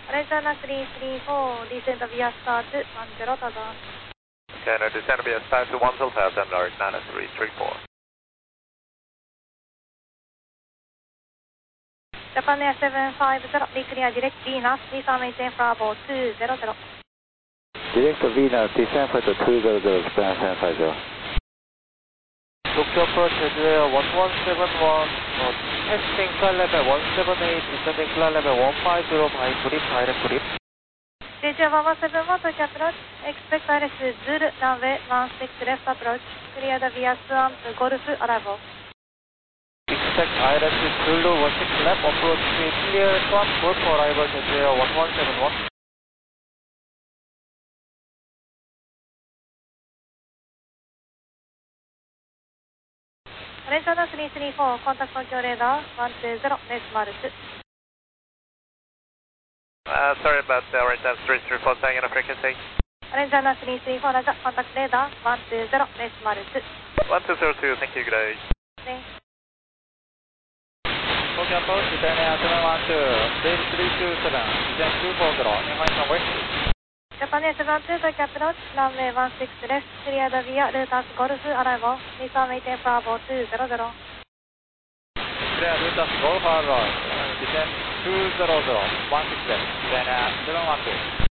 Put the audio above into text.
Arizona 334, descend via start 10,000. Okay, now descend via start to 10,000, Arizona 334. Japan Air 750, be clear direct Venus, please maintain Bravo 200. Direct Venus, descend for the 200, Japan 750. Tokyo approach Jeju 1171, testing flight level 178, descending flight level 150 by brief, direct brief. Jeju 171, Tokyo approach, expect ILS Zulu, runway 16 left approach, cleared via Swan to Golf arrival. Expect ILS Zulu 16 left approach, clear Swan Golf arrival Jeju 1171. Arizona 334, contact Tokyo radar 120, decimal 2. Sorry about the Arizona 334, staying in a frequency. Arizona 334, Roger, contact radar 120, decimal 2. 1202, thank you, good day. Thanks. Tokyo approach, Japan Air 712, base 327, descend 240, Nihon West. Japan Air 72, Tokyo approach, runway 16 left, cleared via Lutas Golf arrival, please maintain Bravo 200. Clear Lutas Golf arrival, descend 200, 16 left, Japan Air 712.